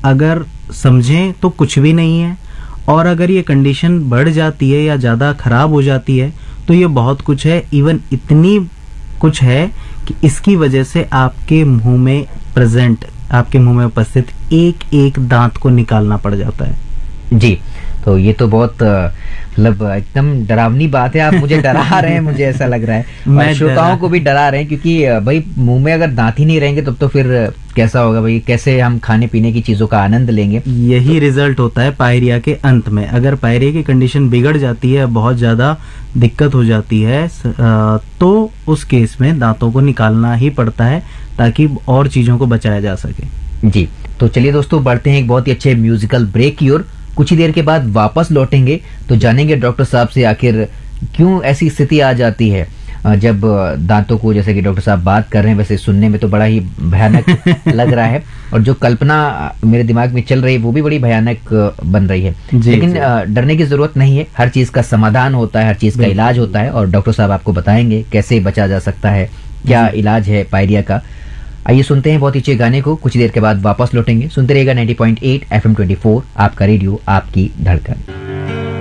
अगर समझें तो कुछ भी नहीं है, और अगर ये कंडीशन बढ़ जाती है या ज़्यादा खराब हो जाती है तो ये बहुत कुछ है। इवन इतनी कुछ है कि इसकी वजह से आपके मुंह में प्रेजेंट, आपके मुंह में उपस्थित एक एक दांत को निकालना पड़ जाता है। जी, तो ये तो बहुत मतलब एकदम डरावनी बात है। आप मुझे डरा रहे हैं, मुझे ऐसा लग रहा है, और श्रोताओं को भी डरा रहे हैं, क्योंकि भाई मुंह में अगर दांत ही नहीं रहेंगे तब तो फिर कैसा होगा भाई, कैसे हम खाने पीने की चीजों का आनंद लेंगे। यही रिजल्ट होता है पायरिया के अंत में। अगर पायरिया की कंडीशन बिगड़ जाती है, बहुत ज्यादा दिक्कत हो जाती है, तो उस केस में दांतों को निकालना ही पड़ता है ताकि और चीजों को बचाया जा सके। जी, तो चलिए दोस्तों, बढ़ते हैं एक बहुत ही अच्छे म्यूजिकल ब्रेक की ओर। कुछ ही देर के बाद वापस लौटेंगे तो जानेंगे डॉक्टर साहब से आखिर क्यों ऐसी स्थिति आ जाती है जब दांतों को, जैसे कि डॉक्टर साहब बात कर रहे हैं, वैसे सुनने में तो बड़ा ही भयानक लग रहा है, और जो कल्पना मेरे दिमाग में चल रही है वो भी बड़ी भयानक बन रही है। लेकिन डरने की जरूरत नहीं है, हर चीज का समाधान होता है, हर चीज का इलाज होता है, और डॉक्टर साहब आपको बताएंगे कैसे बचा जा सकता है, क्या इलाज है पायरिया का। आइए सुनते हैं बहुत ही अच्छे गाने को, कुछ देर के बाद वापस लौटेंगे। सुनते रहिएगा 90.8 FM 24, आपका रेडियो, आपकी धड़कन।